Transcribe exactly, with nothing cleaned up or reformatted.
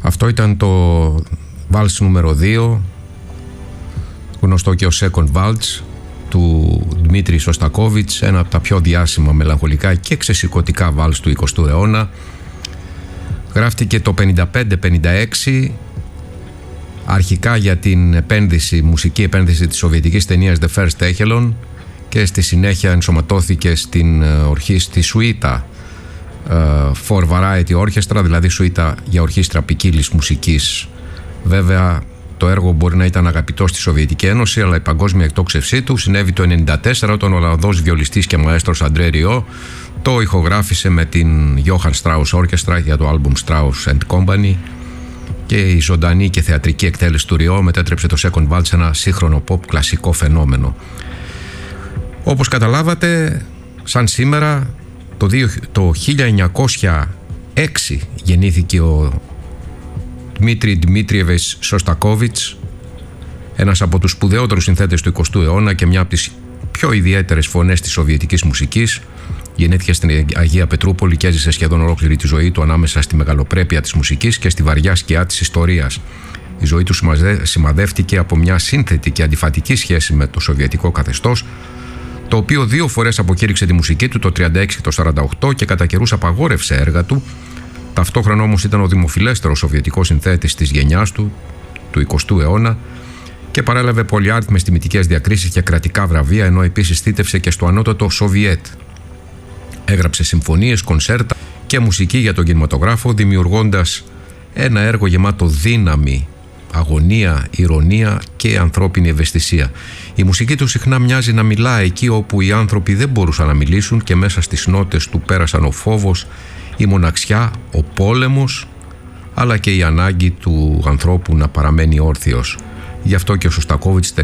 Αυτό ήταν το βάλς νούμερο δύο, γνωστό και ως Second Waltz, του Δημήτρη Σωστακόβιτς, ένα από τα πιο διάσημα μελαγχολικά και ξεσηκωτικά βάλς του εικοστού αιώνα. Γράφτηκε το πενήντα πέντε πενήντα έξι, αρχικά για την επένδυση, μουσική επένδυση της σοβιετικής ταινίας The First Echelon, και στη συνέχεια ενσωματώθηκε στην ορχή, στη σουίτα For Variety Orchestra, δηλαδή σουίτα για ορχήστρα ποικίλης μουσικής. Βέβαια το έργο μπορεί να ήταν αγαπητό στη Σοβιετική Ένωση, αλλά η παγκόσμια εκτόξευσή του συνέβη το ενενήντα τέσσερα, όταν ο Ολλανδός βιολιστής και μαέστρος Αντρέ Ριό το ηχογράφησε με την Johann Strauss Orchestra για το άλμπουμ Strauss and Company, και η ζωντανή και θεατρική εκτέλεση του Ριό μετέτρεψε το Second Waltz σε ένα σύγχρονο pop κλασικό φαινόμενο. Όπως καταλάβατε, σαν σήμερα, το, το χίλια εννιακόσια έξι γεννήθηκε ο Δημήτρη Δημήτριεβιτς Σωστακόβιτς, ένας από τους σπουδαιότερους συνθέτες του εικοστού αιώνα και μια από τις πιο ιδιαίτερες φωνές της σοβιετικής μουσικής. Γεννήθηκε στην Αγία Πετρούπολη και έζησε σχεδόν ολόκληρη τη ζωή του ανάμεσα στη μεγαλοπρέπεια της μουσικής και στη βαριά σκιά της ιστορίας. Η ζωή του σημαδεύτηκε από μια σύνθετη και αντιφατική σχέση με το σοβιετικό καθεστώς, το οποίο δύο φορές αποκήρυξε τη μουσική του, το τριάντα έξι και το σαράντα οκτώ, και κατά καιρούς απαγόρευσε έργα του. Ταυτόχρονα όμως ήταν ο δημοφιλέστερος σοβιετικός συνθέτης της γενιάς του, του εικοστού αιώνα, και παρέλαβε πολυάριθμες τιμητικές διακρίσεις και κρατικά βραβεία, ενώ επίσης θύτευσε και στο ανώτατο Σοβιέτ. Έγραψε συμφωνίες, κονσέρτα και μουσική για τον κινηματογράφο, δημιουργώντας ένα έργο γεμάτο δύναμη, αγωνία, ηρωνία και ανθρώπινη ευαισθησία. Η μουσική του συχνά μοιάζει να μιλά εκεί όπου οι άνθρωποι δεν μπορούσαν να μιλήσουν, και μέσα στις νότες του πέρασαν ο φόβος, η μοναξιά, ο πόλεμος, αλλά και η ανάγκη του ανθρώπου να παραμένει όρθιος. Γι' αυτό και ο Σωστακόβιτς